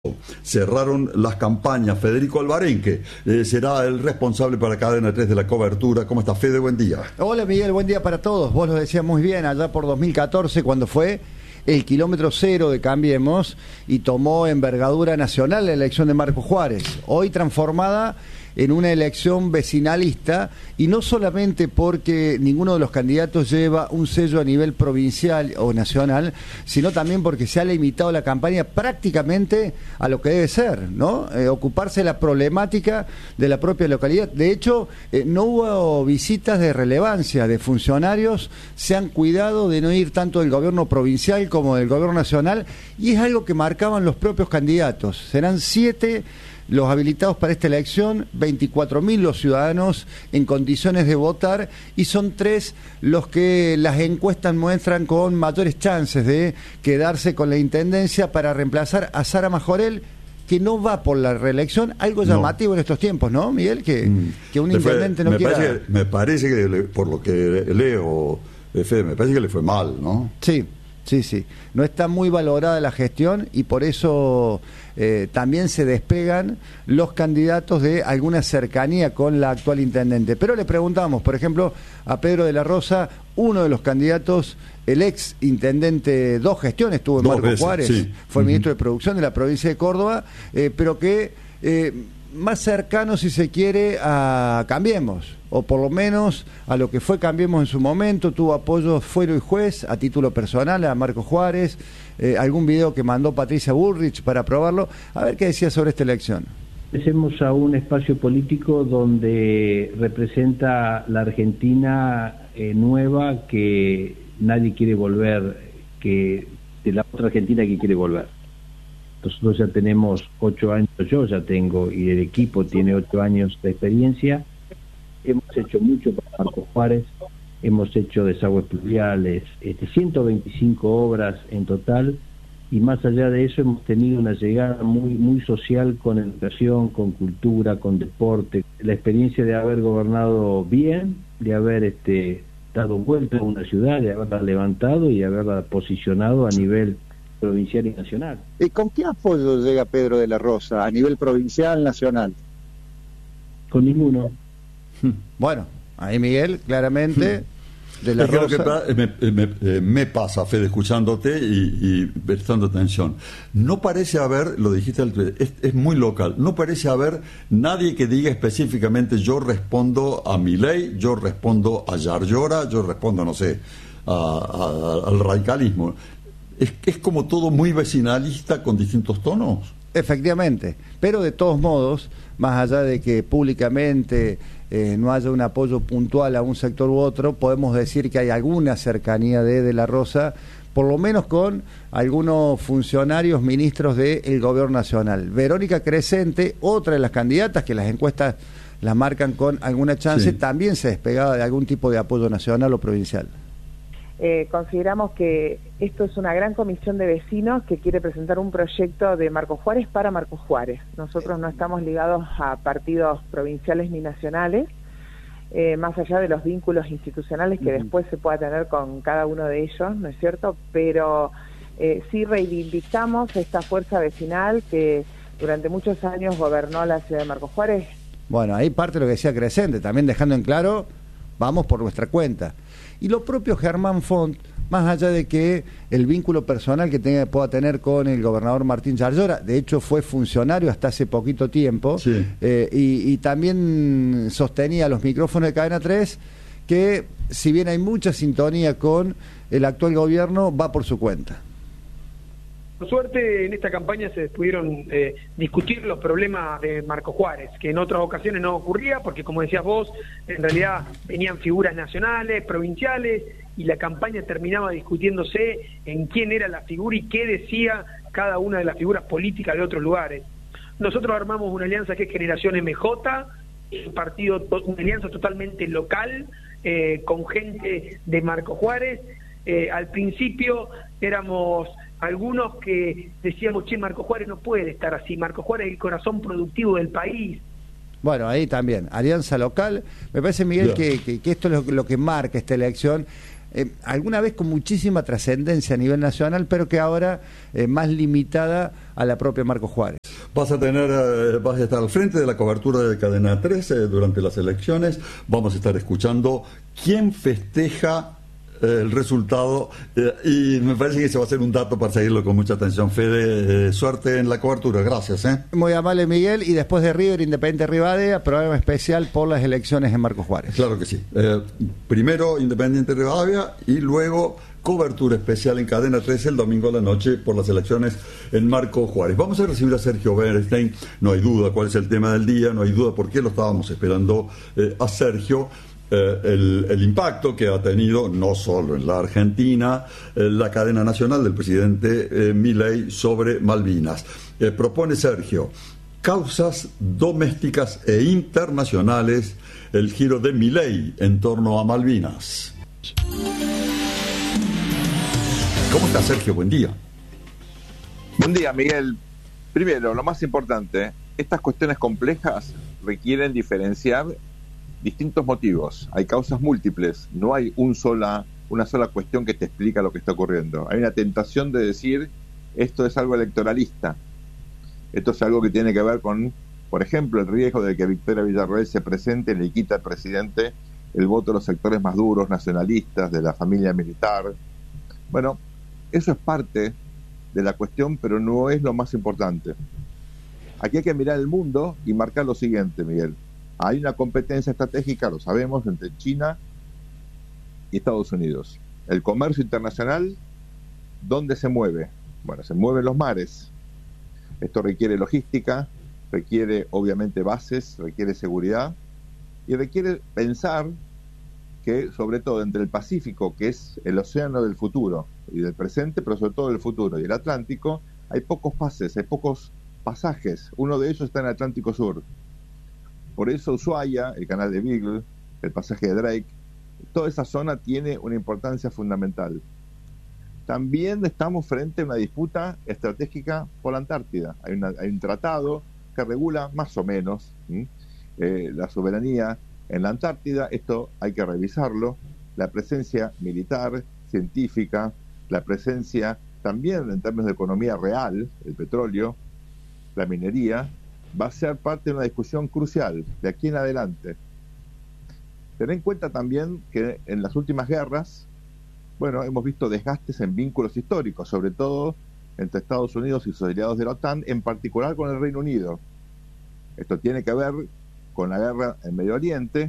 cerraron las campañas. Federico Alvarenque será el responsable para Cadena 3 de la cobertura. ¿Cómo está, Fede? Buen día. Hola, Miguel, buen día para todos. Vos lo decías muy bien, allá por 2014, cuando fue el kilómetro cero de Cambiemos y tomó envergadura nacional la elección de Marcos Juárez, hoy transformada en una elección vecinalista, y no solamente porque ninguno de los candidatos lleva un sello a nivel provincial o nacional, sino también porque se ha limitado la campaña prácticamente a lo que debe ser, ¿no? Ocuparse de la problemática de la propia localidad. De hecho, no hubo visitas de relevancia de funcionarios, se han cuidado de no ir tanto del gobierno provincial como del gobierno nacional, y es algo que marcaban los propios candidatos. Serán 7 los habilitados para esta elección, 24.000 los ciudadanos en condiciones de votar, y son 3 los que las encuestas muestran con mayores chances de quedarse con la intendencia para reemplazar a Sara Majorel, que no va por la reelección. Algo llamativo en estos tiempos, ¿no, Miguel? Que un intendente no quiera... Me parece que, por lo que leo, Fede, me parece que le fue mal, ¿no? Sí. No está muy valorada la gestión, y por eso también se despegan los candidatos de alguna cercanía con la actual intendente. Pero le preguntamos, por ejemplo, a Pedro de la Rosa, uno de los candidatos, el ex intendente, 2 gestiones estuvo en Marcos Juárez, sí. Fue ministro de Producción de la provincia de Córdoba, pero que más cercano, si se quiere, a Cambiemos, o por lo menos a lo que fue Cambiemos en su momento. Tuvo apoyo fuero y juez a título personal a Marcos Juárez, algún video que mandó Patricia Bullrich para aprobarlo. A ver qué decía sobre esta elección. Empecemos a un espacio político donde representa la Argentina nueva, que nadie quiere volver, que de la otra Argentina que quiere volver. Nosotros ya tenemos 8 años, yo ya tengo, y el equipo tiene 8 años de experiencia. Hemos hecho mucho para Marcos Juárez, hemos hecho desagües pluviales, 125 obras en total, y más allá de eso hemos tenido una llegada muy social, con educación, con cultura, con deporte. La experiencia de haber gobernado bien, de haber dado vuelta a una ciudad, de haberla levantado y haberla posicionado a nivel provincial y nacional. ¿Con qué apoyo llega Pedro de la Rosa a nivel provincial, nacional? Con ninguno. Bueno, ahí Miguel, claramente, de la Rosa... me pasa, Fede, escuchándote y prestando atención. No parece haber, lo dijiste, es muy local, no parece haber nadie que diga específicamente: yo respondo a Milei, yo respondo a Yarlora, yo respondo, no sé, al radicalismo. Es como todo muy vecinalista, con distintos tonos. Efectivamente, pero de todos modos, más allá de que públicamente no haya un apoyo puntual a un sector u otro, podemos decir que hay alguna cercanía de la Rosa, por lo menos con algunos funcionarios, ministros del gobierno nacional. Verónica Crescente, otra de las candidatas que las encuestas las marcan con alguna chance, sí, también se despegaba de algún tipo de apoyo nacional o provincial. Consideramos que esto es una gran comisión de vecinos que quiere presentar un proyecto de Marcos Juárez para Marcos Juárez. Nosotros no estamos ligados a partidos provinciales ni nacionales, más allá de los vínculos institucionales que después se pueda tener con cada uno de ellos, ¿no es cierto? Pero sí reivindicamos esta fuerza vecinal que durante muchos años gobernó la ciudad de Marcos Juárez. Bueno, ahí parte lo que decía Crescente, también dejando en claro: vamos por nuestra cuenta. Y lo propio Germán Font, más allá de que el vínculo personal que pueda tener con el gobernador Martín Yarlora, de hecho fue funcionario hasta hace poquito tiempo, sí, y también sostenía los micrófonos de Cadena 3 que, si bien hay mucha sintonía con el actual gobierno, va por su cuenta. Por suerte, en esta campaña se pudieron discutir los problemas de Marcos Juárez, que en otras ocasiones no ocurría, porque, como decías vos, en realidad venían figuras nacionales, provinciales, y la campaña terminaba discutiéndose en quién era la figura y qué decía cada una de las figuras políticas de otros lugares. Nosotros armamos una alianza que es Generación MJ, un partido, una alianza totalmente local, con gente de Marcos Juárez. Al principio éramos algunos que decíamos: che, Marcos Juárez no puede estar así, Marcos Juárez es el corazón productivo del país. Bueno, ahí también, alianza local. Me parece, Miguel, que esto es lo que marca esta elección. alguna vez con muchísima trascendencia a nivel nacional, pero que ahora más limitada a la propia Marcos Juárez. Vas a estar al frente de la cobertura de Cadena 3 durante las elecciones. Vamos a estar escuchando quién festeja el resultado, y me parece que ese va a ser un dato para seguirlo con mucha atención. Fede, suerte en la cobertura, gracias. Muy amable, Miguel, y después de River Independiente Rivadavia, programa especial por las elecciones en Marcos Juárez. Claro que sí. Primero Independiente Rivadavia y luego cobertura especial en Cadena 13 el domingo a la noche por las elecciones en Marcos Juárez. Vamos a recibir a Sergio Bernstein. No hay duda cuál es el tema del día, no hay duda por qué lo estábamos esperando a Sergio. El impacto que ha tenido no solo en la Argentina la cadena nacional del presidente Milei sobre Malvinas. Propone Sergio causas domésticas e internacionales, el giro de Milei en torno a Malvinas. ¿Cómo está, Sergio? Buen día. Buen día, Miguel. Primero, lo más importante, estas cuestiones complejas requieren diferenciar distintos motivos. Hay causas múltiples, no hay una sola cuestión que te explica lo que está ocurriendo. Hay una tentación de decir, esto es algo electoralista, esto es algo que tiene que ver con, por ejemplo, el riesgo de que Victoria Villarroel se presente y le quita al presidente el voto de los sectores más duros, nacionalistas, de la familia militar. Bueno, eso es parte de la cuestión, pero no es lo más importante. Aquí hay que mirar el mundo y marcar lo siguiente, Miguel. Hay una competencia estratégica, lo sabemos, entre China y Estados Unidos. El comercio internacional, ¿dónde se mueve? Bueno, se mueve en los mares. Esto requiere logística, requiere obviamente bases, requiere seguridad y requiere pensar que, sobre todo entre el Pacífico, que es el océano del futuro y del presente, pero sobre todo del futuro, y el Atlántico, hay pocos pases, hay pocos pasajes. Uno de ellos está en el Atlántico Sur. Por eso Ushuaia, el canal de Beagle, el pasaje de Drake, toda esa zona tiene una importancia fundamental. También estamos frente a una disputa estratégica por la Antártida. Hay un tratado que regula más o menos la soberanía en la Antártida. Esto hay que revisarlo. La presencia militar, científica, la presencia también en términos de economía real, el petróleo, la minería, va a ser parte de una discusión crucial de aquí en adelante. Ten en cuenta también que en las últimas guerras, bueno, hemos visto desgastes en vínculos históricos, sobre todo entre Estados Unidos y sus aliados de la OTAN, en particular con el Reino Unido. Esto tiene que ver con la guerra en Medio Oriente.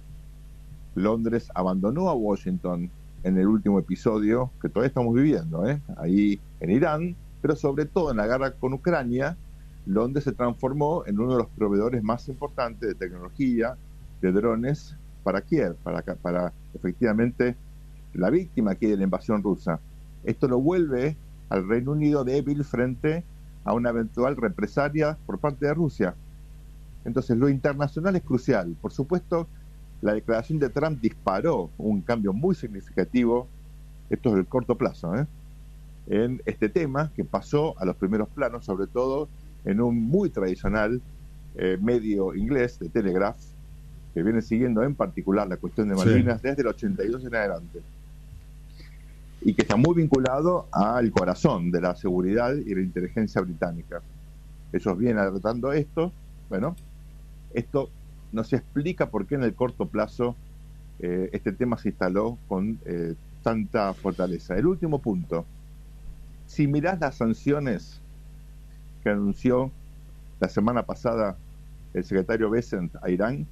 Londres abandonó a Washington en el último episodio que todavía estamos viviendo, ahí en Irán, pero sobre todo en la guerra con Ucrania, Londres se transformó en uno de los proveedores más importantes de tecnología, de drones, para Kiev, para efectivamente la víctima aquí de la invasión rusa. Esto lo vuelve al Reino Unido débil frente a una eventual represalia por parte de Rusia. Entonces, lo internacional es crucial. Por supuesto, la declaración de Trump disparó un cambio muy significativo, esto es del corto plazo, en este tema que pasó a los primeros planos, sobre todo en un muy tradicional medio inglés de Telegraph, que viene siguiendo en particular la cuestión de Malvinas desde el 82 en adelante, y que está muy vinculado al corazón de la seguridad y la inteligencia británica. Ellos vienen alertando esto. Bueno, esto no se explica por qué en el corto plazo este tema se instaló con tanta fortaleza. El último punto, si mirás las sanciones que anunció la semana pasada el secretario Bessent a Irán,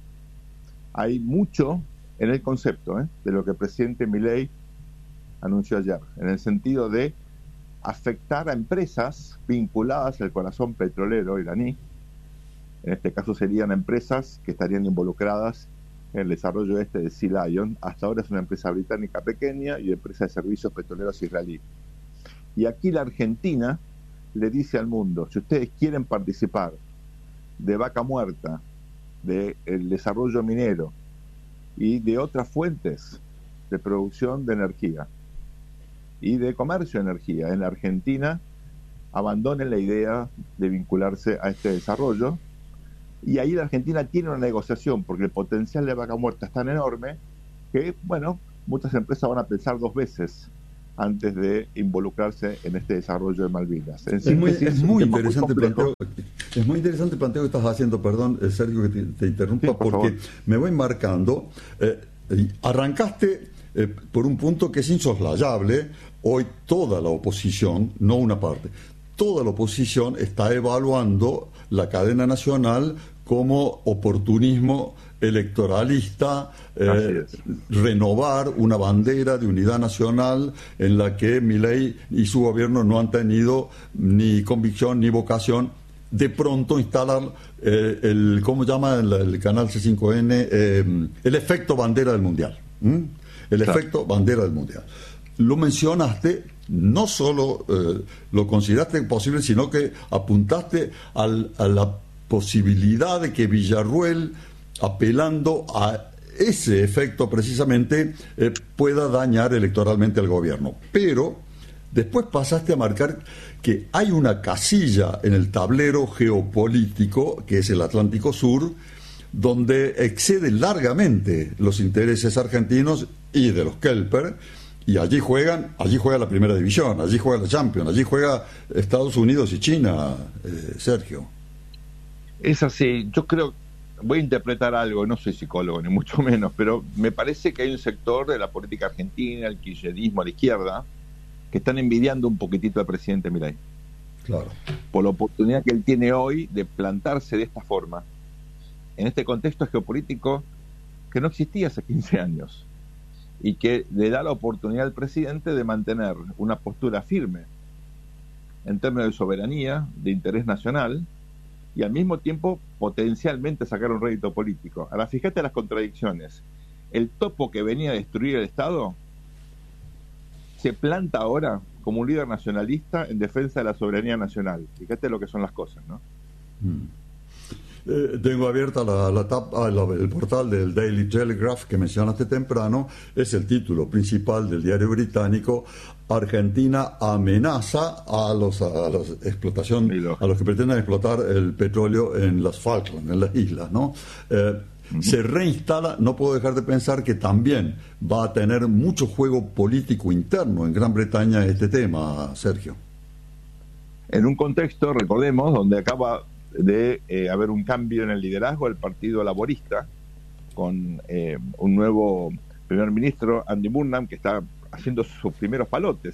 hay mucho en el concepto de lo que el presidente Milei anunció ayer, en el sentido de afectar a empresas vinculadas al corazón petrolero iraní. En este caso serían empresas que estarían involucradas en el desarrollo de Sea Lion. Hasta ahora es una empresa británica pequeña y empresa de servicios petroleros israelí. Y aquí la Argentina le dice al mundo, si ustedes quieren participar de Vaca Muerta, del desarrollo minero y de otras fuentes de producción de energía y de comercio de energía en la Argentina, abandonen la idea de vincularse a este desarrollo. Y ahí la Argentina tiene una negociación, porque el potencial de Vaca Muerta es tan enorme que, bueno, muchas empresas van a pensar 2 veces antes de involucrarse en este desarrollo de Malvinas. Es muy interesante el planteo que estás haciendo, perdón, Sergio, que te interrumpa, sí, porque favor. Me voy marcando. Arrancaste por un punto que es insoslayable. Hoy toda la oposición, no una parte, toda la oposición está evaluando la cadena nacional como oportunismo electoralista, renovar una bandera de unidad nacional en la que Milei y su gobierno no han tenido ni convicción ni vocación. De pronto instalar ¿cómo llama el canal C5N? El efecto bandera del Mundial. El efecto bandera del Mundial. Lo mencionaste, no solo lo consideraste posible, sino que apuntaste a la posibilidad de que Villarruel, apelando a ese efecto precisamente, pueda dañar electoralmente al gobierno. Pero después pasaste a marcar que hay una casilla en el tablero geopolítico, que es el Atlántico Sur, donde excede largamente los intereses argentinos y de los Kelper, y allí juega la primera división, allí juega la Champions, allí juega Estados Unidos y China, Sergio. Es así. Yo creo, voy a interpretar algo, no soy psicólogo ni mucho menos, pero me parece que hay un sector de la política argentina, el kirchnerismo, a la izquierda, que están envidiando un poquitito al presidente Milei. Claro. Por la oportunidad que él tiene hoy de plantarse de esta forma, en este contexto geopolítico que no existía hace 15 años, y que le da la oportunidad al presidente de mantener una postura firme en términos de soberanía, de interés nacional, y al mismo tiempo potencialmente sacar un rédito político. Ahora, fíjate las contradicciones. El topo que venía a destruir el Estado se planta ahora como un líder nacionalista en defensa de la soberanía nacional. Fíjate lo que son las cosas, ¿no? Tengo abierta la tapa, el portal del Daily Telegraph que mencionaste temprano. Es el título principal del diario británico. Argentina amenaza a los que pretenden explotar el petróleo en las Falkland, en las islas, ¿no? Se reinstala. No puedo dejar de pensar que también va a tener mucho juego político interno en Gran Bretaña este tema, Sergio. En un contexto, recordemos, donde acaba de haber un cambio en el liderazgo del Partido Laborista, con un nuevo primer ministro, Andy Burnham, que está haciendo sus primeros palotes,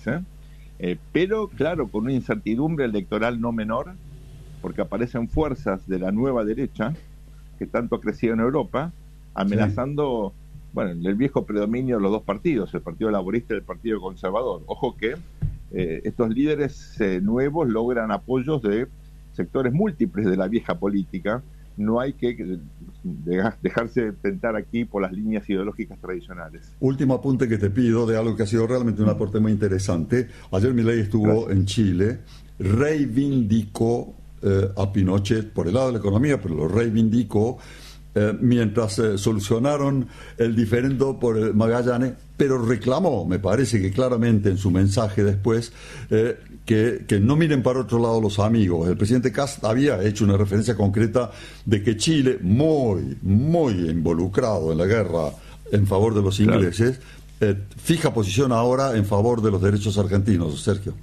pero claro, con una incertidumbre electoral no menor, porque aparecen fuerzas de la nueva derecha que tanto ha crecido en Europa, amenazando, bueno, el viejo predominio de los dos partidos, el Partido Laborista y el Partido Conservador. Ojo que estos líderes nuevos logran apoyos de sectores múltiples de la vieja política. No hay que dejarse tentar aquí por las líneas ideológicas tradicionales. Último apunte que te pido de algo que ha sido realmente un aporte muy interesante. Ayer Milei estuvo en Chile, reivindicó a Pinochet por el lado de la economía, pero lo reivindicó mientras solucionaron el diferendo por Magallanes, pero reclamó, me parece que claramente en su mensaje después, que no miren para otro lado los amigos. El presidente Kast había hecho una referencia concreta de que Chile, muy involucrado en la guerra en favor de los ingleses, fija posición ahora en favor de los derechos argentinos. Sergio.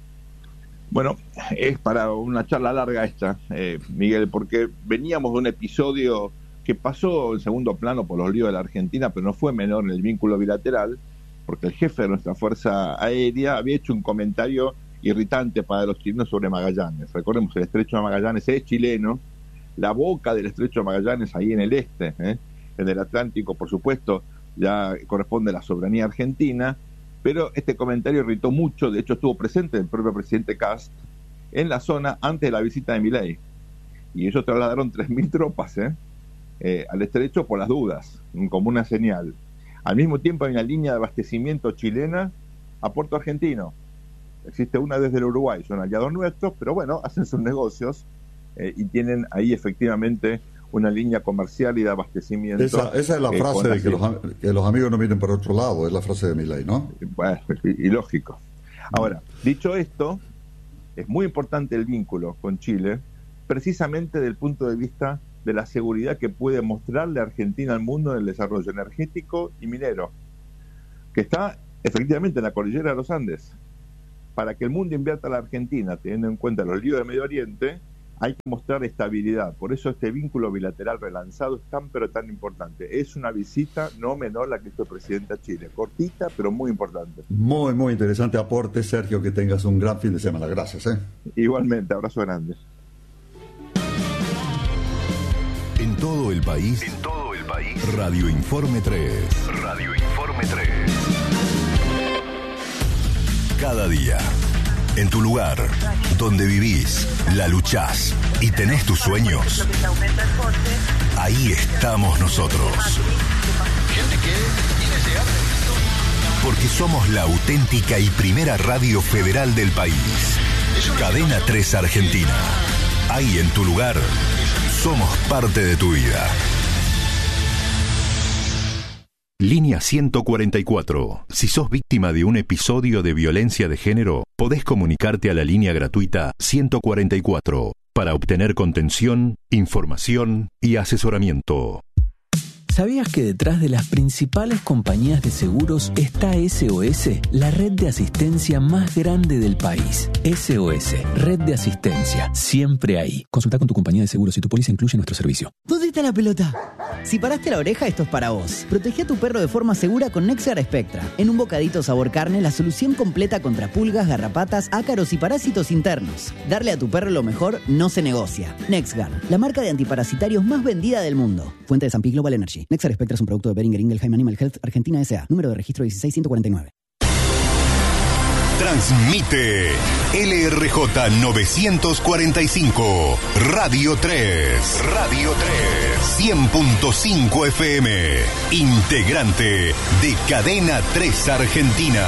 Bueno, es para una charla larga esta, Miguel, porque veníamos de un episodio que pasó en segundo plano por los líos de la Argentina, pero no fue menor en el vínculo bilateral, porque el jefe de nuestra Fuerza Aérea había hecho un comentario irritante para los chilenos sobre Magallanes. Recordemos, el Estrecho de Magallanes es chileno, la boca del Estrecho de Magallanes ahí en el este, en el Atlántico, por supuesto, ya corresponde a la soberanía argentina, pero este comentario irritó mucho. De hecho, estuvo presente el propio presidente Kast en la zona antes de la visita de Milei, y ellos trasladaron 3.000 tropas al estrecho por las dudas, como una señal. Al mismo tiempo hay una línea de abastecimiento chilena a Puerto Argentino. Existe una desde el Uruguay, son aliados nuestros, pero bueno, hacen sus negocios y tienen ahí efectivamente una línea comercial y de abastecimiento. Esa es la frase de que los amigos no miren para otro lado, es la frase de Milei, ¿no? Bueno, y lógico. Ahora, dicho esto, es muy importante el vínculo con Chile, precisamente desde el punto de vista de la seguridad que puede mostrarle Argentina al mundo en el desarrollo energético y minero. que está efectivamente en la cordillera de los Andes. Para que el mundo invierta a la Argentina, teniendo en cuenta los líos de Medio Oriente, hay que mostrar estabilidad. Por eso este vínculo bilateral relanzado es tan pero tan importante. Es una visita no menor la que hizo el presidente a Chile. Cortita, pero muy importante. Muy, muy interesante aporte, Sergio. Que tengas un gran fin de semana. Gracias. Igualmente, abrazo grande. En todo el país. Radio Informe 3. Radio Informe 3. Cada día. En tu lugar, donde vivís, la luchás y tenés tus sueños, ahí estamos nosotros. Porque somos la auténtica y primera radio federal del país. Cadena 3 Argentina. Ahí en tu lugar, somos parte de tu vida. Línea 144. Si sos víctima de un episodio de violencia de género, podés comunicarte a la línea gratuita 144 para obtener contención, información y asesoramiento. ¿Sabías que detrás de las principales compañías de seguros está SOS, la red de asistencia más grande del país? SOS, red de asistencia, siempre ahí. Consulta con tu compañía de seguros si tu póliza incluye nuestro servicio. ¿Dónde está la pelota? Si paraste la oreja, esto es para vos. Protege a tu perro de forma segura con NexGard Spectra. En un bocadito sabor carne, la solución completa contra pulgas, garrapatas, ácaros y parásitos internos. Darle a tu perro lo mejor no se negocia. NexGard, la marca de antiparasitarios más vendida del mundo. Fuente de San Pi Global Energy. NexGard Spectra es un producto de Boehringer Ingelheim Animal Health Argentina S.A. Número de registro 16149. Transmite LRJ 945 Radio 3. Radio 3. 100.5 FM. Integrante de Cadena 3 Argentina.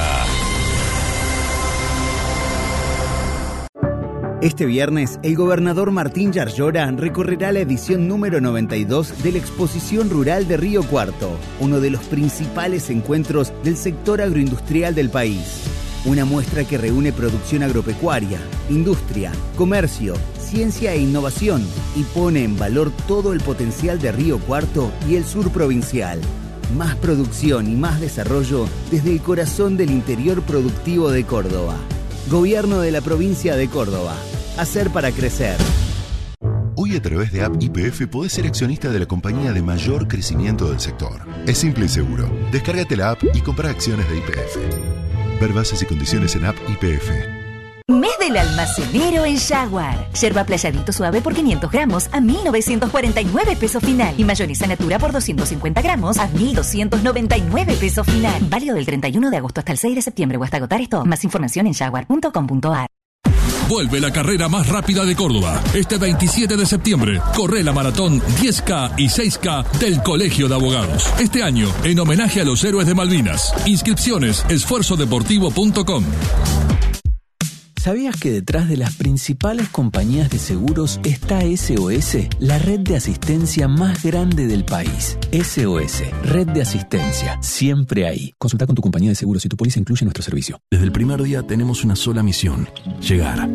Este viernes, el gobernador Martín Yarlora recorrerá la edición número 92 de la Exposición Rural de Río Cuarto, uno de los principales encuentros del sector agroindustrial del país. Una muestra que reúne producción agropecuaria, industria, comercio, ciencia e innovación y pone en valor todo el potencial de Río Cuarto y el sur provincial. Más producción y más desarrollo desde el corazón del interior productivo de Córdoba. Gobierno de la provincia de Córdoba. Hacer para crecer. Hoy a través de App YPF podés ser accionista de la compañía de mayor crecimiento del sector. Es simple y seguro. Descárgate la app y compra acciones de YPF. Ver bases y condiciones en App YPF. Mes del almacenero en Jaguar. Yerba playadito suave por 500 gramos a 1.949 pesos final. Y mayonesa natura por 250 gramos a 1.299 pesos final. Válido del 31 de agosto hasta el 6 de septiembre o hasta agotar esto. Más información en jaguar.com.ar. Vuelve la carrera más rápida de Córdoba. Este 27 de septiembre, corre la maratón 10K y 6K del Colegio de Abogados. Este año, en homenaje a los héroes de Malvinas. Inscripciones, esfuerzodeportivo.com. ¿Sabías que detrás de las principales compañías de seguros está SOS, la red de asistencia más grande del país? SOS, red de asistencia, siempre ahí. Consulta con tu compañía de seguros si tu póliza incluye nuestro servicio. Desde el primer día tenemos una sola misión: llegar.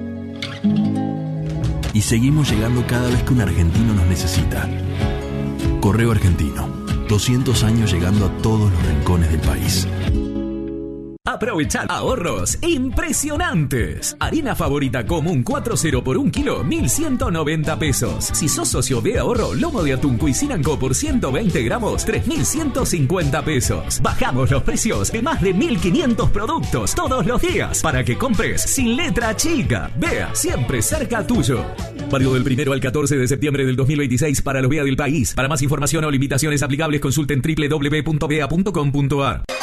Y seguimos llegando cada vez que un argentino nos necesita. Correo Argentino, 200 años llegando a todos los rincones del país. Aprovechad ahorros impresionantes. Harina Favorita común 4-0 por 1 kilo, 1.190 pesos. Si sos socio de ahorro, lomo de atún Cuisinanco por 120 gramos, 3.150 pesos. Bajamos los precios de más de 1.500 productos todos los días para que compres sin letra chica. Vea, siempre cerca tuyo. Válido del 1 al 14 de septiembre del 2026 para los BEA del país. Para más información o limitaciones aplicables, consulten www.bea.com.ar.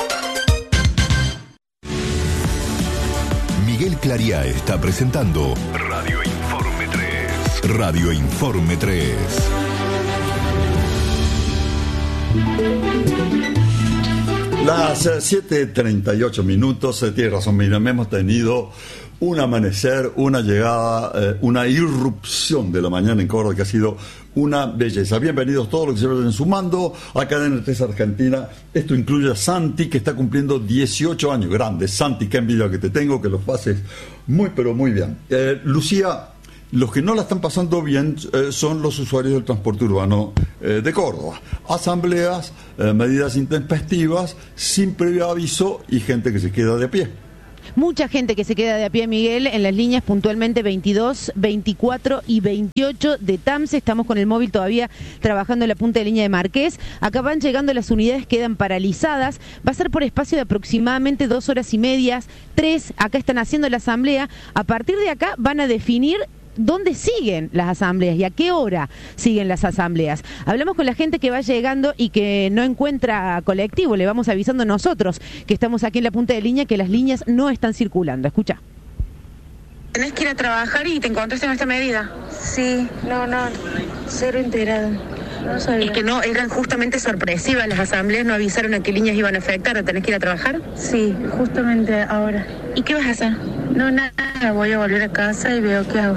Miguel Clariá está presentando Radio Informe 3. Radio Informe 3. Las 7:38 minutos. Tiene razón, mira, hemos tenido un amanecer, una llegada, una irrupción de la mañana en Córdoba que ha sido una belleza. Bienvenidos todos los que se vayan sumando a Cadena 3 Argentina. Esto incluye a Santi, que está cumpliendo 18 años. Grande, Santi, qué envidia que te tengo, que lo pases muy, pero muy bien. Lucía, Los que no la están pasando bien son los usuarios del transporte urbano de Córdoba. Asambleas, medidas intempestivas, sin previo aviso y gente que se queda de a pie. Mucha gente que se queda de a pie, Miguel, en las líneas puntualmente 22, 24 y 28 de TAMSE. Estamos con el móvil todavía trabajando en la punta de línea de Marqués. Acá van llegando las unidades, quedan paralizadas. Va a ser por espacio de aproximadamente 2 horas y media, 3. Acá están haciendo la asamblea. A partir de acá van a definir dónde siguen las asambleas y a qué hora siguen las asambleas. Hablamos con la gente que va llegando y que no encuentra colectivo. Le vamos avisando nosotros que estamos aquí en la punta de línea que las líneas no están circulando. Escucha. ¿Tenés que ir a trabajar y te encontraste en esta medida? Sí, no, cero enterado. No sabía. ¿Es que no eran justamente sorpresivas las asambleas? ¿No avisaron a qué líneas iban a afectar? ¿Tenés que ir a trabajar? Sí, justamente ahora. ¿Y qué vas a hacer? No, nada, voy a volver a casa y veo qué hago.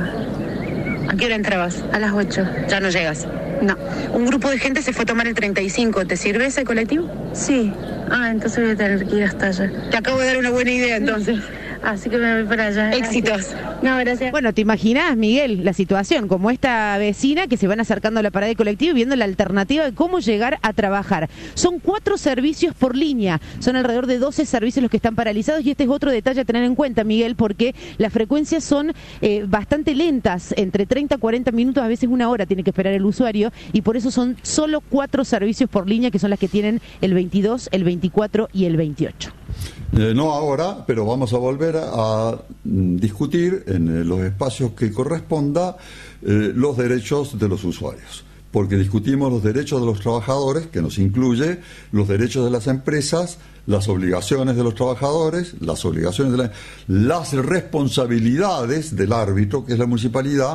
¿A qué hora entrabas? A las 8. ¿Ya no llegas? No. Un grupo de gente se fue a tomar el 35. ¿Te sirve ese colectivo? Sí. Entonces voy a tener que ir hasta allá. Te acabo de dar una buena idea, entonces. Así que me voy para allá. Éxitos. No, gracias. Bueno, ¿te imaginás, Miguel, la situación? Como esta vecina que se van acercando a la parada de colectivo y viendo la alternativa de cómo llegar a trabajar. Son 4 servicios por línea. Son alrededor de 12 servicios los que están paralizados y este es otro detalle a tener en cuenta, Miguel, porque las frecuencias son bastante lentas. Entre 30 a 40 minutos, a veces 1 hora tiene que esperar el usuario y por eso son solo 4 servicios por línea que son las que tienen el 22, el 24 y el 28. No ahora, pero vamos a volver a discutir en los espacios que corresponda los derechos de los usuarios. Porque discutimos los derechos de los trabajadores, que nos incluye los derechos de las empresas, las obligaciones de los trabajadores, las obligaciones de las responsabilidades del árbitro, que es la municipalidad.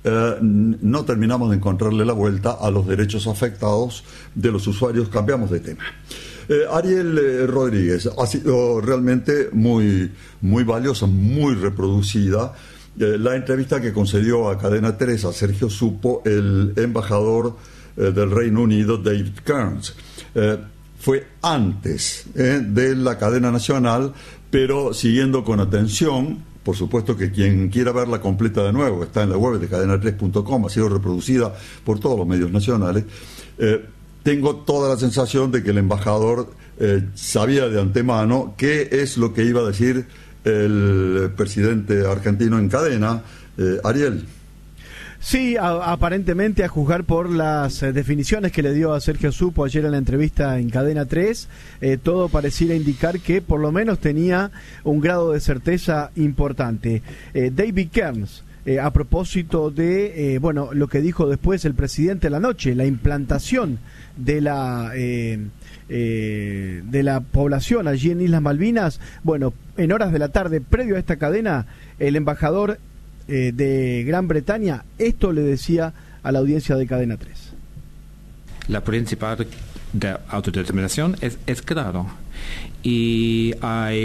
No terminamos de encontrarle la vuelta a los derechos afectados de los usuarios. Cambiamos de tema. Ariel Rodríguez, ha sido realmente muy valiosa, muy reproducida la entrevista que concedió a Cadena 3 a Sergio Supo el embajador del Reino Unido, David Kearns. Fue antes de la cadena nacional, pero siguiendo con atención. Por supuesto que quien quiera verla completa de nuevo está en la web de cadena3.com, ha sido reproducida por todos los medios nacionales. Tengo toda la sensación de que el embajador sabía de antemano qué es lo que iba a decir el presidente argentino en cadena. Ariel. Sí, aparentemente, a juzgar por las definiciones que le dio a Sergio Supo ayer en la entrevista en Cadena 3, todo pareciera indicar que por lo menos tenía un grado de certeza importante. David Kearns, a propósito de lo que dijo después el presidente la noche, la implantación de la población allí en Islas Malvinas. Bueno, en horas de la tarde, previo a esta cadena, el embajador de Gran Bretaña esto le decía a la audiencia de Cadena 3. La principal de autodeterminación es claro. Y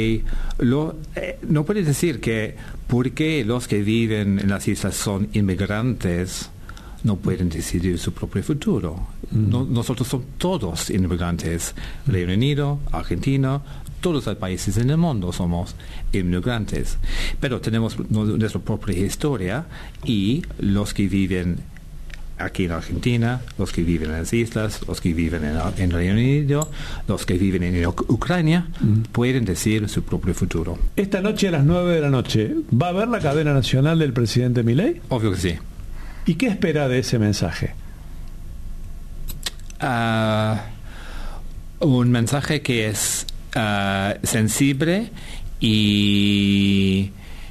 no puede decir que porque los que viven en las islas son inmigrantes no pueden decidir su propio futuro. Nosotros somos todos inmigrantes. Reino Unido, Argentina, todos los países en el mundo somos inmigrantes. Pero tenemos nuestra propia historia y los que viven aquí en Argentina, los que viven en las islas, los que viven en Reino Unido, los que viven en Ucrania, pueden decidir su propio futuro. Esta noche a las 9 de la noche, ¿va a haber la cadena nacional del presidente Milei? Obvio que sí. ¿Y qué espera de ese mensaje? Un mensaje que es sensible y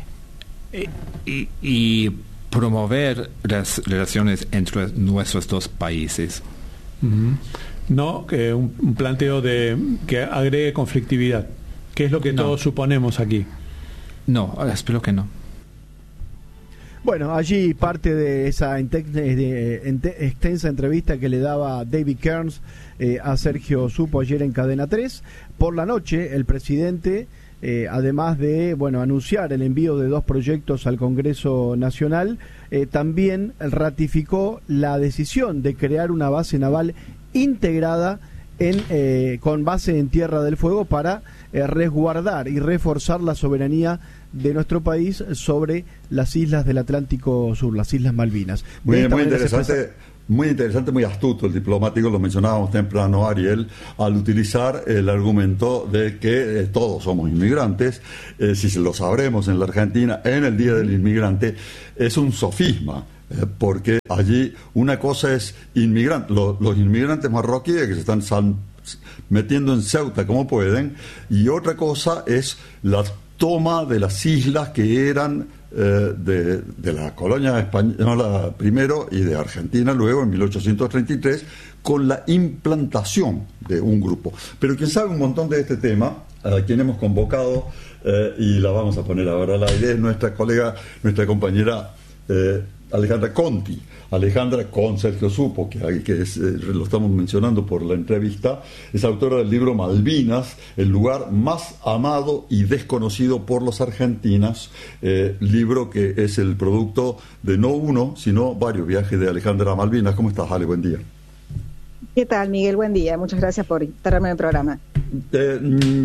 promover las relaciones entre nuestros dos países. No, que un planteo que agregue conflictividad, que es lo que todos suponemos aquí. No, espero que no. Bueno, allí parte de esa extensa entrevista que le daba David Kearns a Sergio Supo ayer en Cadena 3. Por la noche, el presidente, además de anunciar el envío de 2 proyectos al Congreso Nacional, también ratificó la decisión de crear una base naval integrada con base en Tierra del Fuego para resguardar y reforzar la soberanía de nuestro país sobre las islas del Atlántico Sur, las Islas Malvinas. Muy interesante, muy astuto el diplomático, lo mencionábamos temprano, Ariel, al utilizar el argumento de que todos somos inmigrantes. Si se lo sabremos en la Argentina, en el Día del Inmigrante, es un sofisma. Porque allí una cosa es los inmigrantes marroquíes que se están metiendo en Ceuta como pueden, y otra cosa es la toma de las islas que eran de la colonia española primero y de Argentina luego en 1833, con la implantación de un grupo. Pero quien sabe un montón de este tema, a quien hemos convocado, y la vamos a poner ahora al aire, es nuestra compañera Alejandra Conti. Alejandra, con Sergio Supo, que lo estamos mencionando por la entrevista, es autora del libro Malvinas, el lugar más amado y desconocido por los argentinos, libro que es el producto de no uno, sino varios viajes de Alejandra a Malvinas. ¿Cómo estás, Ale? Buen día. ¿Qué tal, Miguel? Buen día. Muchas gracias por traerme el programa. Te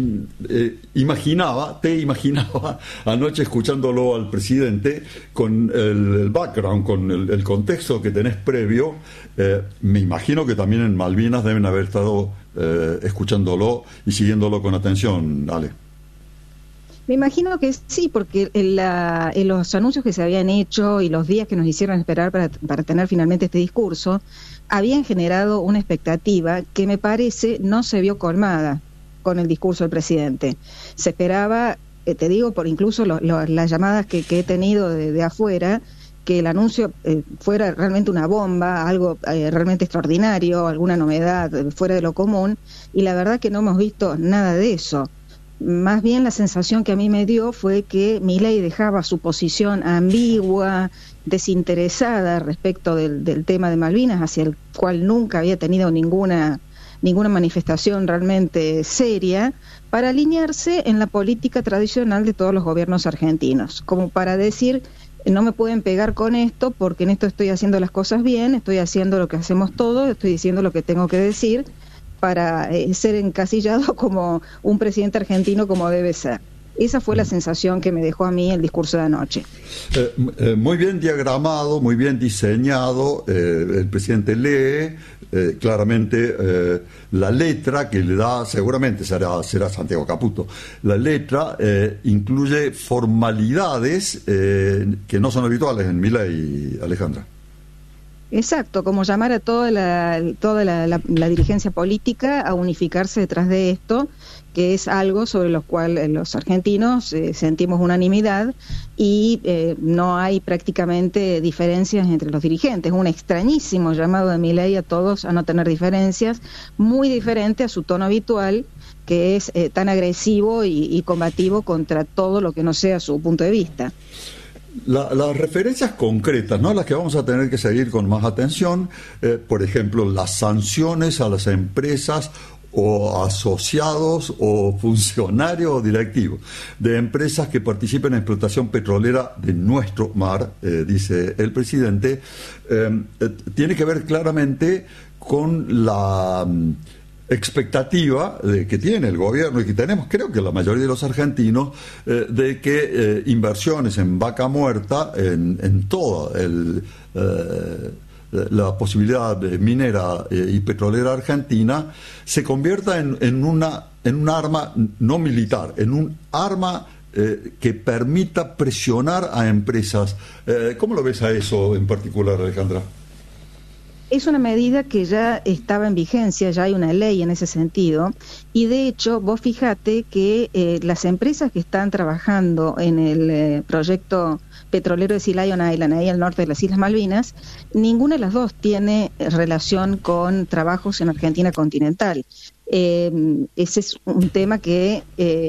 imaginaba anoche escuchándolo al presidente con el background, con el contexto que tenés previo. Me imagino que también en Malvinas deben haber estado escuchándolo y siguiéndolo con atención, Ale. Me imagino que sí, porque en los anuncios que se habían hecho y los días que nos hicieron esperar para tener finalmente este discurso, habían generado una expectativa que me parece no se vio colmada con el discurso del presidente. Se esperaba, te digo, por incluso las llamadas que he tenido de afuera, que el anuncio fuera realmente una bomba, algo realmente extraordinario, alguna novedad fuera de lo común, y la verdad que no hemos visto nada de eso. Más bien la sensación que a mí me dio fue que Milei dejaba su posición ambigua, desinteresada respecto del tema de Malvinas, hacia el cual nunca había tenido ninguna manifestación realmente seria, para alinearse en la política tradicional de todos los gobiernos argentinos, como para decir, no me pueden pegar con esto porque en esto estoy haciendo las cosas bien, estoy haciendo lo que hacemos todos, estoy diciendo lo que tengo que decir, para ser encasillado como un presidente argentino como debe ser. Esa fue la sensación que me dejó a mí el discurso de anoche. Muy bien diagramado, muy bien diseñado. El presidente lee claramente la letra que le da, seguramente será Santiago Caputo. La letra incluye formalidades que no son habituales en Milei, Alejandra. Exacto, como llamar a toda la dirigencia política a unificarse detrás de esto, que es algo sobre lo cual los argentinos sentimos unanimidad y no hay prácticamente diferencias entre los dirigentes. Un extrañísimo llamado de Milei a todos a no tener diferencias, muy diferente a su tono habitual, que es tan agresivo y combativo contra todo lo que no sea su punto de vista. Las referencias concretas, ¿no?, las que vamos a tener que seguir con más atención, por ejemplo, las sanciones a las empresas o asociados o funcionarios o directivos de empresas que participen en explotación petrolera de nuestro mar, dice el presidente, tiene que ver claramente con la expectativa que tiene el gobierno y que tenemos, creo que la mayoría de los argentinos, de que inversiones en vaca muerta, en toda la posibilidad minera y petrolera argentina, se convierta en un arma no militar, en un arma que permita presionar a empresas. ¿Cómo lo ves a eso en particular, Alejandra? Es una medida que ya estaba en vigencia, ya hay una ley en ese sentido, y de hecho vos fíjate que las empresas que están trabajando en el proyecto petrolero de Sea Lion Island, ahí al norte de las Islas Malvinas, ninguna de las dos tiene relación con trabajos en Argentina continental. Ese es un tema que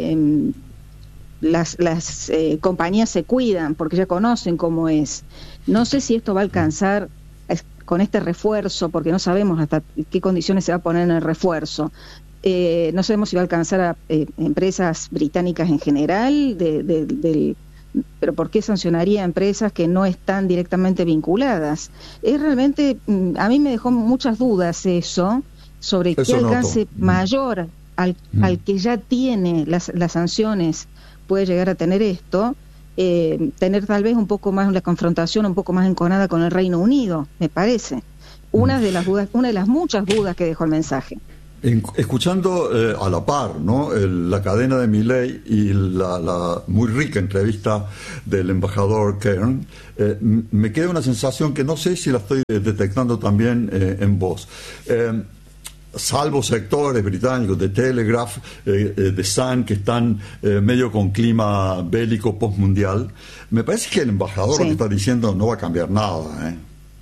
las compañías se cuidan porque ya conocen cómo es. No sé si esto va a alcanzar con este refuerzo, porque no sabemos hasta qué condiciones se va a poner en el refuerzo. No sabemos si va a alcanzar a empresas británicas en general, pero ¿por qué sancionaría a empresas que no están directamente vinculadas? Es realmente, a mí me dejó muchas dudas eso, sobre qué alcance mayor al que ya tiene las sanciones puede llegar a tener esto. tener tal vez un poco más la confrontación, un poco más enconada con el Reino Unido, me parece. Una de las muchas dudas que dejó el mensaje. Escuchando a la par, ¿no? La cadena de Milei y la muy rica entrevista del embajador Kern, me queda una sensación que no sé si la estoy detectando también en vos. Salvo sectores británicos de Telegraph, de Sun, que están medio con clima bélico postmundial, me parece que el embajador lo que está diciendo no va a cambiar nada,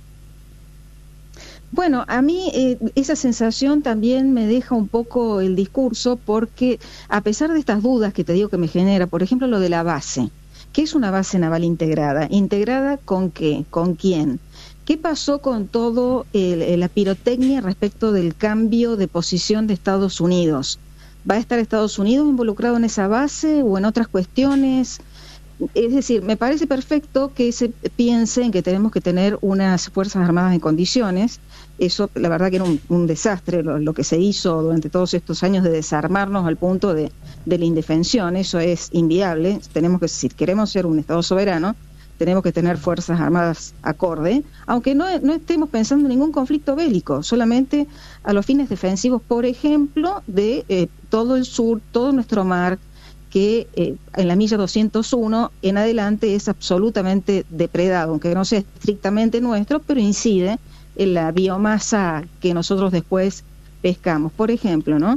Bueno, a mí esa sensación también me deja un poco el discurso, porque a pesar de estas dudas que te digo que me genera, por ejemplo, lo de la base, ¿qué es una base naval integrada? ¿Integrada con qué? ¿Con quién? ¿Qué pasó con todo la pirotecnia respecto del cambio de posición de Estados Unidos? ¿Va a estar Estados Unidos involucrado en esa base o en otras cuestiones? Es decir, me parece perfecto que se piense en que tenemos que tener unas Fuerzas Armadas en condiciones. Eso, la verdad que era un desastre lo que se hizo durante todos estos años de desarmarnos al punto de la indefensión. Eso es inviable. Si queremos ser un Estado soberano, tenemos que tener Fuerzas Armadas acorde, aunque no estemos pensando en ningún conflicto bélico, solamente a los fines defensivos, por ejemplo, de todo el sur, todo nuestro mar, que en la milla 201 en adelante es absolutamente depredado, aunque no sea estrictamente nuestro, pero incide en la biomasa que nosotros después pescamos, por ejemplo, ¿no?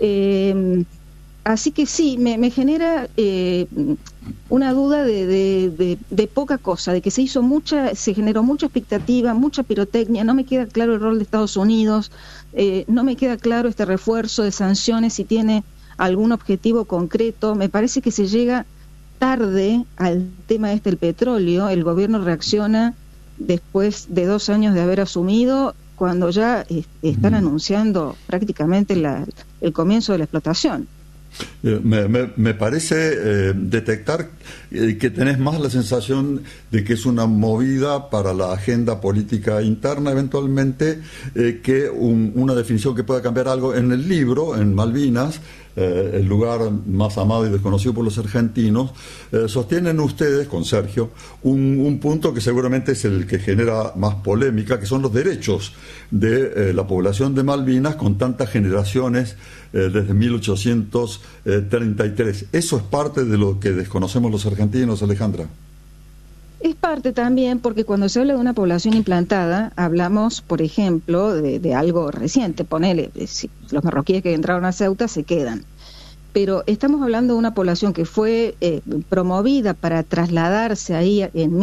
Así que sí, me genera una duda de poca cosa, de que se generó mucha expectativa, mucha pirotecnia. No me queda claro el rol de Estados Unidos, no me queda claro este refuerzo de sanciones, si tiene algún objetivo concreto. Me parece que se llega tarde al tema del petróleo. El gobierno reacciona después de 2 años de haber asumido, cuando ya están anunciando prácticamente el comienzo de la explotación. Me parece detectar que tenés más la sensación de que es una movida para la agenda política interna eventualmente, que una definición que pueda cambiar algo. En el libro, en Malvinas, el lugar más amado y desconocido por los argentinos, sostienen ustedes, con Sergio, un punto que seguramente es el que genera más polémica, que son los derechos de la población de Malvinas con tantas generaciones desde 1833. ¿Eso es parte de lo que desconocemos los argentinos, Alejandra? Es parte también, porque cuando se habla de una población implantada, hablamos, por ejemplo, de algo reciente. Ponele, si los marroquíes que entraron a Ceuta se quedan. Pero estamos hablando de una población que fue promovida para trasladarse ahí en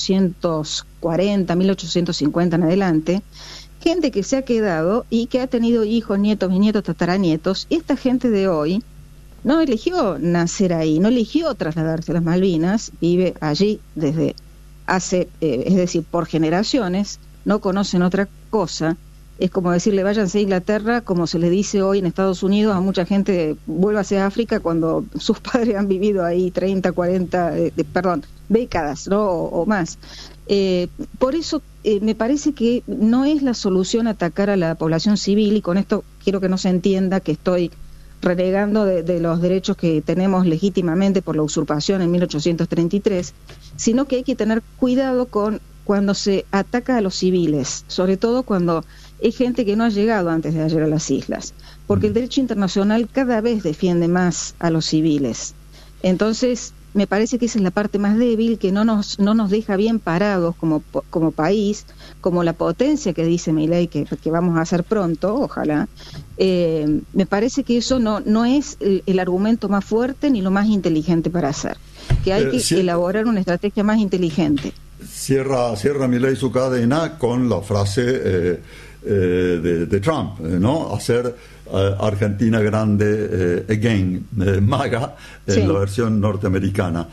1840, 1850 en adelante. Gente que se ha quedado y que ha tenido hijos, nietos, bisnietos, tataranietos. Y esta gente de hoy no eligió nacer ahí, no eligió trasladarse a las Malvinas, vive allí desde hace, es decir, por generaciones, no conocen otra cosa. Es como decirle, váyanse a Inglaterra, como se le dice hoy en Estados Unidos a mucha gente, vuélvase a África, cuando sus padres han vivido ahí 30, 40, décadas, ¿no? o más. Por eso me parece que no es la solución atacar a la población civil, y con esto quiero que no se entienda que estoy renegando de los derechos que tenemos legítimamente por la usurpación en 1833, sino que hay que tener cuidado con cuando se ataca a los civiles, sobre todo cuando hay gente que no ha llegado antes de ayer a las islas, porque el derecho internacional cada vez defiende más a los civiles. Entonces, me parece que esa es la parte más débil, que no nos deja bien parados como país, como la potencia que dice Milei que vamos a hacer pronto, ojalá. Me parece que eso no es el argumento más fuerte ni lo más inteligente para hacer, que hay que elaborar una estrategia más inteligente. Cierra Milei su cadena con la frase de Trump, ¿no? Hacer Argentina grande again, MAGA, en la versión norteamericana.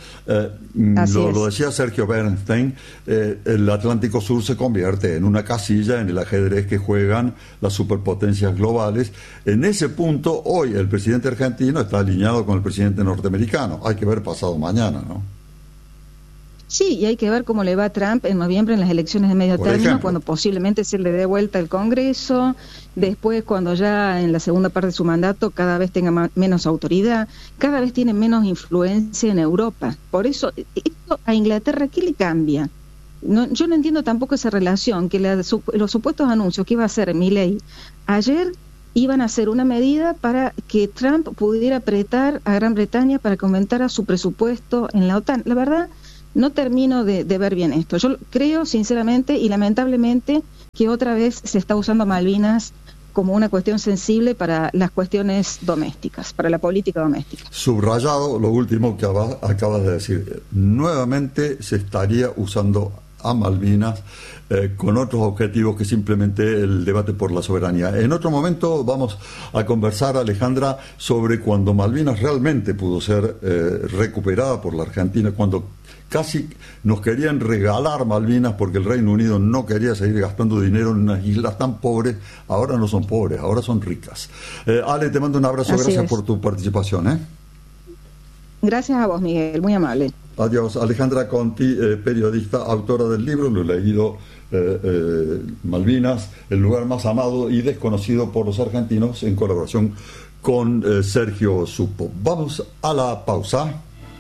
Lo decía Sergio Bernstein, el Atlántico Sur se convierte en una casilla en el ajedrez que juegan las superpotencias globales. En ese punto, hoy el presidente argentino está alineado con el presidente norteamericano. Hay que ver pasado mañana, ¿no? Sí, y hay que ver cómo le va a Trump en noviembre en las elecciones de medio término, cuando posiblemente se le dé vuelta el Congreso, después cuando ya en la segunda parte de su mandato cada vez tenga menos autoridad, cada vez tiene menos influencia en Europa. Por eso, esto a Inglaterra, ¿qué le cambia? Yo no entiendo tampoco esa relación, que los supuestos anuncios que iba a hacer Milei ayer iban a hacer una medida para que Trump pudiera apretar a Gran Bretaña para que aumentara su presupuesto en la OTAN. La verdad, no termino de ver bien esto. Yo creo sinceramente y lamentablemente que otra vez se está usando Malvinas como una cuestión sensible para las cuestiones domésticas, para la política doméstica. Subrayado lo último que acabas de decir. Nuevamente se estaría usando a Malvinas con otros objetivos que simplemente el debate por la soberanía. En otro momento vamos a conversar, Alejandra, sobre cuando Malvinas realmente pudo ser recuperada por la Argentina, cuando casi nos querían regalar Malvinas porque el Reino Unido no quería seguir gastando dinero en unas islas tan pobres. Ahora no son pobres, ahora son ricas. Ale, te mando un abrazo. Así gracias es. por tu participación. Gracias a vos, Miguel, muy amable. Adiós. Alejandra Conti, periodista, autora del libro, lo he leído, Malvinas, el lugar más amado y desconocido por los argentinos, en colaboración con Sergio Supo. Vamos a la pausa.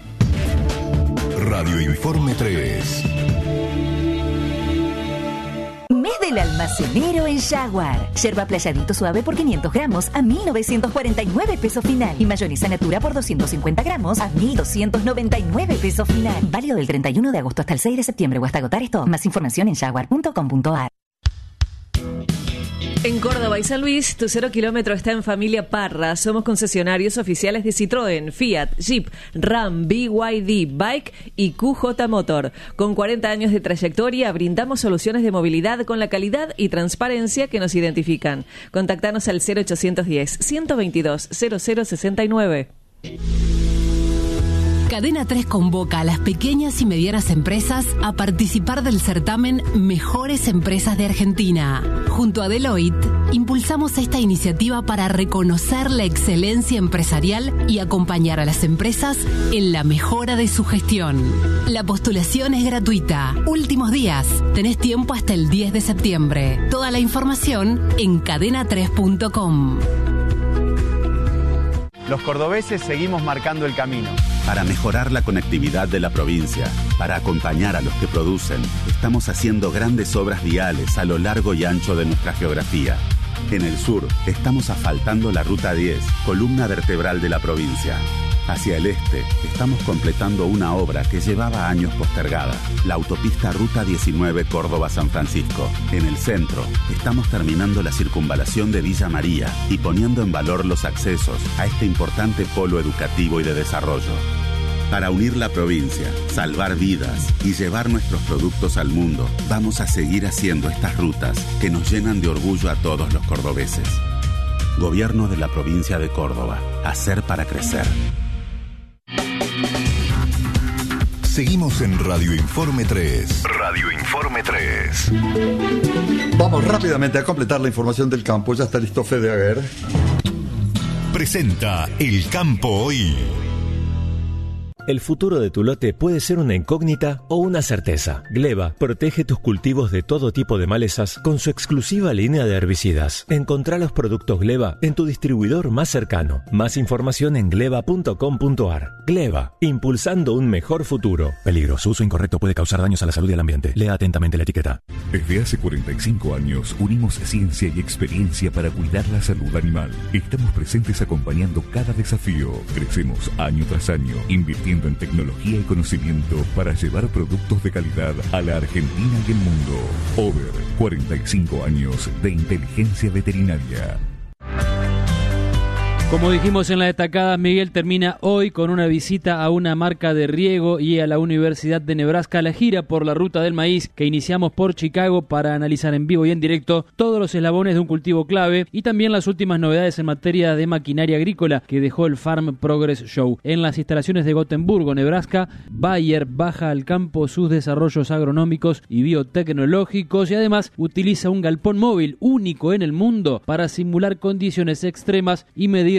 Radio Informe 3. Mes del almacenero en Jaguar. Yerba playadito suave por 500 gramos a 1.949 pesos final. Y mayonesa natura por 250 gramos a 1.299 pesos final. Válido del 31 de agosto hasta el 6 de septiembre o hasta agotar esto. Más información en jaguar.com.ar. En Córdoba y San Luis, tu 0 kilómetro está en Familia Parra. Somos concesionarios oficiales de Citroën, Fiat, Jeep, Ram, BYD, Bike y QJ Motor. Con 40 años de trayectoria, brindamos soluciones de movilidad con la calidad y transparencia que nos identifican. Contactanos al 0810-122-0069. Cadena 3 convoca a las pequeñas y medianas empresas a participar del certamen Mejores Empresas de Argentina. Junto a Deloitte, impulsamos esta iniciativa para reconocer la excelencia empresarial y acompañar a las empresas en la mejora de su gestión. La postulación es gratuita. Últimos días. Tenés tiempo hasta el 10 de septiembre. Toda la información en cadena3.com. Los cordobeses seguimos marcando el camino. Para mejorar la conectividad de la provincia, para acompañar a los que producen, estamos haciendo grandes obras viales a lo largo y ancho de nuestra geografía. En el sur, estamos asfaltando la Ruta 10, columna vertebral de la provincia. Hacia el este, estamos completando una obra que llevaba años postergada, la autopista Ruta 19 Córdoba-San Francisco. En el centro, estamos terminando la circunvalación de Villa María y poniendo en valor los accesos a este importante polo educativo y de desarrollo. Para unir la provincia, salvar vidas y llevar nuestros productos al mundo, vamos a seguir haciendo estas rutas que nos llenan de orgullo a todos los cordobeses. Gobierno de la provincia de Córdoba. Hacer para crecer. Seguimos en Radio Informe 3. Radio Informe 3. Vamos rápidamente a completar la información del campo. Ya está listo Fede Aguer. Presenta El Campo Hoy. El futuro de tu lote puede ser una incógnita o una certeza. Gleba protege tus cultivos de todo tipo de malezas con su exclusiva línea de herbicidas. Encontrá los productos Gleba en tu distribuidor más cercano. Más información en gleba.com.ar. Gleba, impulsando un mejor futuro. Peligro, su uso incorrecto puede causar daños a la salud y al ambiente. Lea atentamente la etiqueta. Desde hace 45 años unimos ciencia y experiencia para cuidar la salud animal. Estamos presentes acompañando cada desafío. Crecemos año tras año, invirtiendo en tecnología y conocimiento para llevar productos de calidad a la Argentina y el mundo. Over 45 años de inteligencia veterinaria. Como dijimos en la destacada, Miguel termina hoy con una visita a una marca de riego y a la Universidad de Nebraska, la gira por la ruta del maíz que iniciamos por Chicago para analizar en vivo y en directo todos los eslabones de un cultivo clave y también las últimas novedades en materia de maquinaria agrícola que dejó el Farm Progress Show. En las instalaciones de Gotemburgo, Nebraska, Bayer baja al campo sus desarrollos agronómicos y biotecnológicos y además utiliza un galpón móvil único en el mundo para simular condiciones extremas y medir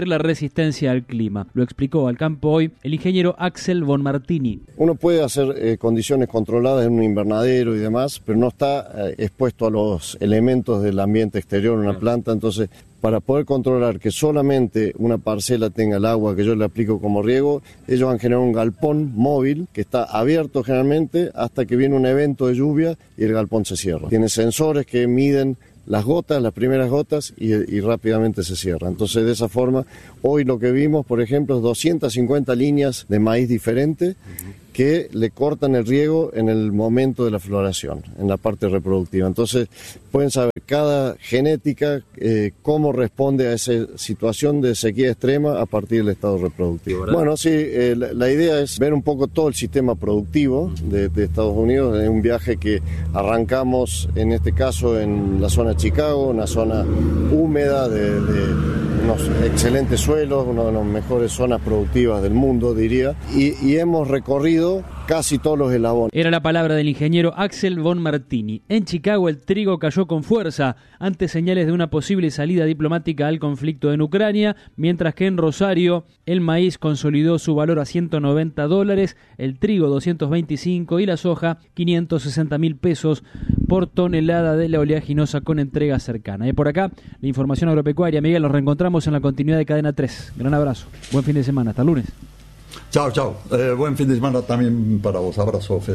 reducir la resistencia al clima. Lo explicó al Campo Hoy el ingeniero Axel Bonmartini. Uno puede hacer condiciones controladas en un invernadero y demás, pero no está expuesto a los elementos del ambiente exterior en una planta, entonces para poder controlar que solamente una parcela tenga el agua que yo le aplico como riego, ellos van a generar un galpón móvil que está abierto generalmente hasta que viene un evento de lluvia y el galpón se cierra. Tiene sensores que miden las gotas, las primeras gotas y rápidamente se cierra. Entonces de esa forma, hoy lo que vimos, por ejemplo, es 250 líneas de maíz diferentes que le cortan el riego en el momento de la floración, en la parte reproductiva. Entonces pueden saber cada genética cómo responde a esa situación de sequía extrema a partir del estado reproductivo. Bueno, sí, la idea es ver un poco todo el sistema productivo de Estados Unidos. Es un viaje que arrancamos, en este caso, en la zona de Chicago, una zona húmeda de unos excelentes suelos, una de las mejores zonas productivas del mundo, diría, y hemos recorrido casi todos los eslabones. Era la palabra del ingeniero Axel Bonmartini. En Chicago el trigo cayó con fuerza ante señales de una posible salida diplomática al conflicto en Ucrania, mientras que en Rosario el maíz consolidó su valor a $190, el trigo 225 y la soja 560.000 pesos por tonelada de la oleaginosa con entrega cercana. Y por acá la información agropecuaria. Miguel, nos reencontramos en la continuidad de Cadena 3. Gran abrazo. Buen fin de semana. Hasta el lunes. Chao. Buen fin de semana también para vos. Abrazo, Fede.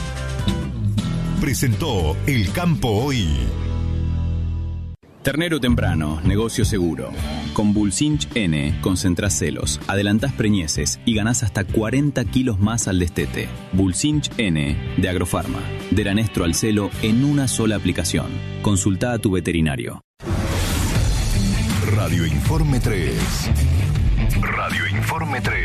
Presentó El Campo Hoy. Ternero temprano, negocio seguro. Con Bulsinch N concentrás celos, adelantás preñeces y ganás hasta 40 kilos más al destete. Bulsinch N de Agrofarma. Del anestro al celo en una sola aplicación. Consultá a tu veterinario. Radio Informe 3. Radio Informe 3.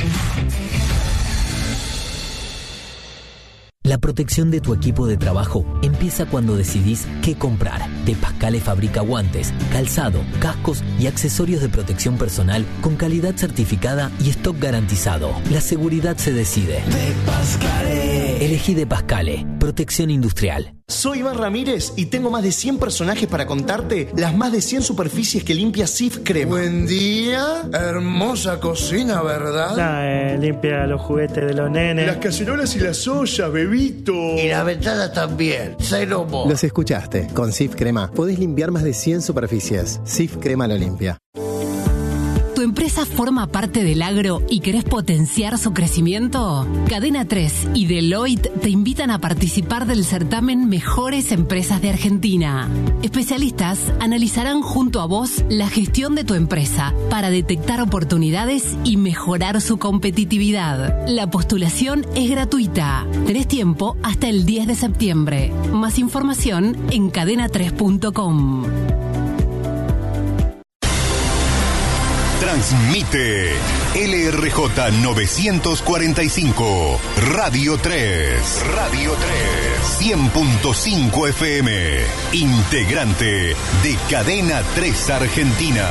La protección de tu equipo de trabajo empieza cuando decidís qué comprar. De Pascale fabrica guantes, calzado, cascos y accesorios de protección personal con calidad certificada y stock garantizado. La seguridad se decide. De Pascale. Elegí De Pascale. Protección industrial. Soy Iván Ramírez y tengo más de 100 personajes para contarte las más de 100 superficies que limpia Sif Crema. Buen día, hermosa cocina, ¿verdad? Limpia los juguetes de los nenes. Las cacerolas y las ollas, bebito. Y las ventanas también, cero mo. Los escuchaste, con Sif Crema podés limpiar más de 100 superficies. Sif Crema lo limpia. ¿Tu empresa forma parte del agro y querés potenciar su crecimiento? Cadena 3 y Deloitte te invitan a participar del certamen Mejores Empresas de Argentina. Especialistas analizarán junto a vos la gestión de tu empresa para detectar oportunidades y mejorar su competitividad. La postulación es gratuita. Tenés tiempo hasta el 10 de septiembre. Más información en cadena3.com. Transmite LRJ 945, Radio 3. Radio 3. 100.5 FM. Integrante de Cadena 3 Argentina.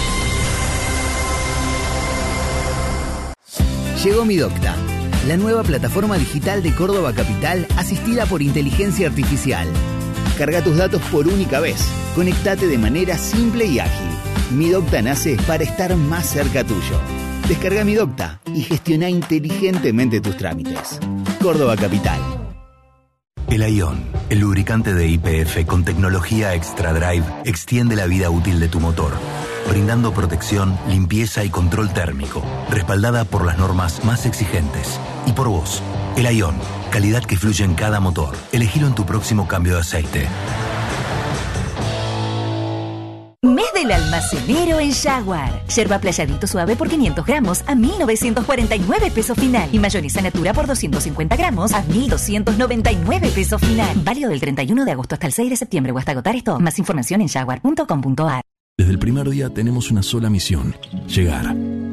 Llegó Mi Docta, la nueva plataforma digital de Córdoba Capital asistida por inteligencia artificial. Carga tus datos por única vez. Conectate de manera simple y ágil. Mi Docta nace para estar más cerca tuyo. Descarga Mi Docta y gestiona inteligentemente tus trámites. Córdoba Capital. El Aion, el lubricante de YPF con tecnología Extra Drive, extiende la vida útil de tu motor, brindando protección, limpieza y control térmico, respaldada por las normas más exigentes. Y por vos, el Aion, calidad que fluye en cada motor. Elegilo en tu próximo cambio de aceite. Mes del almacenero en Jaguar. Yerba playadito suave por 500 gramos a 1.949 pesos final. Y mayonesa natura por 250 gramos a 1.299 pesos final. Válido del 31 de agosto hasta el 6 de septiembre o hasta agotar esto. Más información en jaguar.com.ar. Desde el primer día tenemos una sola misión: llegar.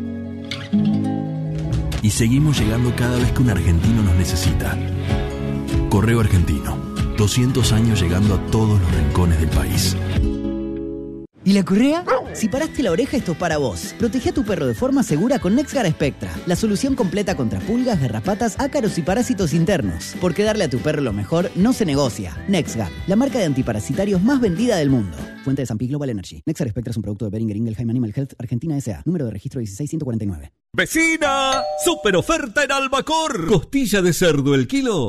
Y seguimos llegando cada vez que un argentino nos necesita. Correo Argentino. 200 años llegando a todos los rincones del país. ¿Y la correa? Si paraste la oreja, esto es para vos. Protege a tu perro de forma segura con NexGard Spectra, la solución completa contra pulgas, garrapatas, ácaros y parásitos internos. Porque darle a tu perro lo mejor no se negocia. NexGard, la marca de antiparasitarios más vendida del mundo. Fuente de San Pi Global Energy. NexGard Spectra es un producto de Boehringer Ingelheim Animal Health Argentina S.A. Número de registro 16149. ¡Vecina! ¡Super oferta en Albacor! Costilla de cerdo el kilo,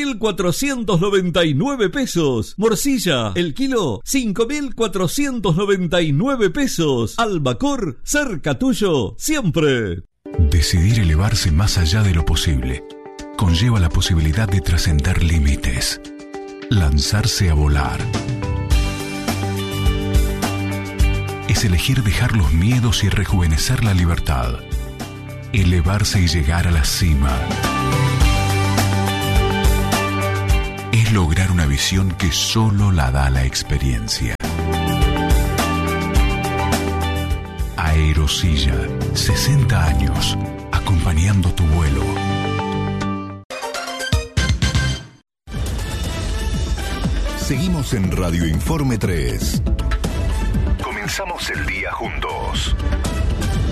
7.499 pesos. Morcilla el kilo, 5.499 pesos. Albacor, cerca tuyo, siempre. Decidir elevarse más allá de lo posible conlleva la posibilidad de trascender límites. Lanzarse a volar. Es elegir dejar los miedos y rejuvenecer la libertad. Elevarse y llegar a la cima. Es lograr una visión que solo la da la experiencia. Aerosilla, 60 años, acompañando tu vuelo. Seguimos en Radio Informe 3. Comenzamos el día juntos.